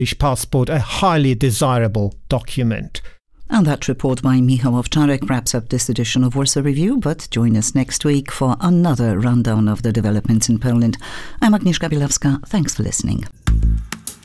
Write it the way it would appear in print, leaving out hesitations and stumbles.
British passport a highly desirable document. And that report by Michał Owczarek wraps up this edition of Warsaw Review, but join us next week for another rundown of the developments in Poland. I'm Agnieszka Bielawska. Thanks for listening.